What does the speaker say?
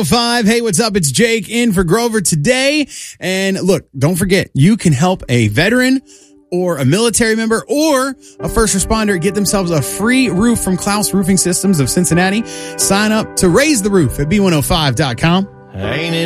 5. Hey, what's up? It's Jake in for Grover today. And look, don't forget, you can help a veteran or a military member or a first responder get themselves a free roof from Klaus Roofing Systems of Cincinnati. Sign up to raise the roof at B105.com. Ain't it